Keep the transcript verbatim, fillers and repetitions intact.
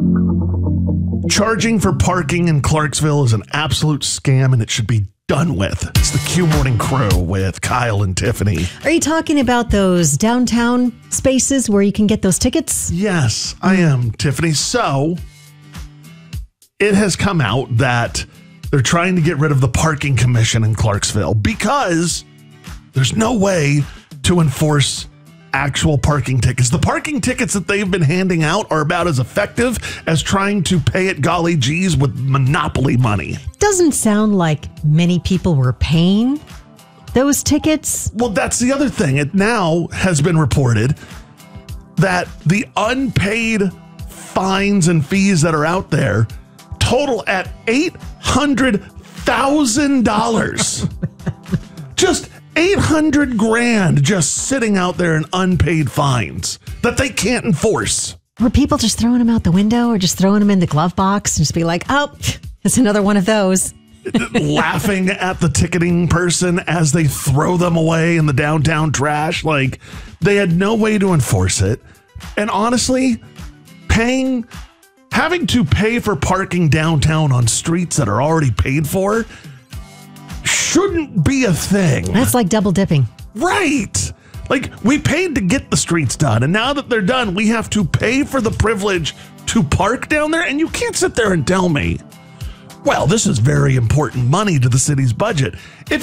Charging for parking in Clarksville is an absolute scam, and it should be done with. It's the Q Morning Crew with Kyle and Tiffany. Are you talking about those downtown spaces where you can get those tickets? Yes, I am, Tiffany. So it has come out that they're trying to get rid of the parking commission in Clarksville because there's no way to enforce actual parking tickets. The parking tickets that they've been handing out are about as effective as trying to pay it golly geez with monopoly money. Doesn't sound like many people were paying those tickets. Well, that's the other thing. It now has been reported that the unpaid fines and fees that are out there total at eight hundred thousand dollars. Just eight hundred grand just sitting out there in unpaid fines that they can't enforce. Were people just throwing them out the window or just throwing them in the glove box and just be like, oh, it's another one of those? Laughing at the ticketing person as they throw them away in the downtown trash. Like, they had no way to enforce it. And honestly, paying, having to pay for parking downtown on streets that are already paid for shouldn't be a thing. That's like double dipping. Right. Like, we paid to get the streets done, and now that they're done, we have to pay for the privilege to park down there, and you can't sit there and tell me, well, this is very important money to the city's budget. If